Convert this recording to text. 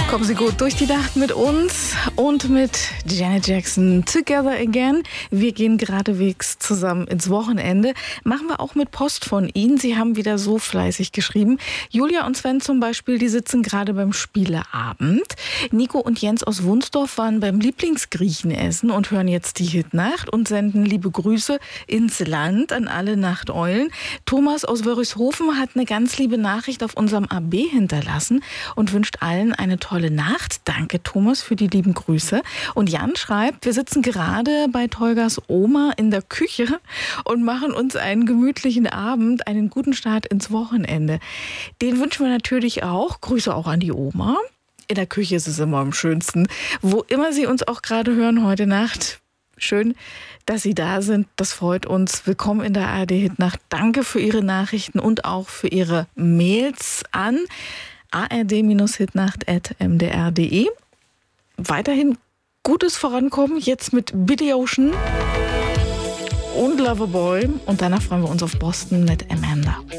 Kommen Sie gut durch die Nacht mit uns und mit Janet Jackson Together Again. Wir gehen geradewegs zusammen ins Wochenende. Machen wir auch mit Post von Ihnen. Sie haben wieder so fleißig geschrieben. Julia und Sven zum Beispiel, die sitzen gerade beim Spieleabend. Nico und Jens aus Wunsdorf waren beim Lieblingsgriechenessen und hören jetzt die Hitnacht und senden liebe Grüße ins Land an alle Nachteulen. Thomas aus Wörishofen hat eine ganz liebe Nachricht auf unserem AB hinterlassen und wünscht allen eine tolle Nacht. Danke, Thomas, für die lieben Grüße. Und Jan schreibt, wir sitzen gerade bei Tolgas Oma in der Küche und machen uns einen gemütlichen Abend, einen guten Start ins Wochenende. Den wünschen wir natürlich auch. Grüße auch an die Oma. In der Küche ist es immer am schönsten. Wo immer Sie uns auch gerade hören heute Nacht. Schön, dass Sie da sind. Das freut uns. Willkommen in der ARD Hitnacht. Danke für Ihre Nachrichten und auch für Ihre Mails an ard-hitnacht@mdr.de. Weiterhin gutes Vorankommen, jetzt mit Billy Ocean und Loverboy. Und danach freuen wir uns auf Boston mit Amanda.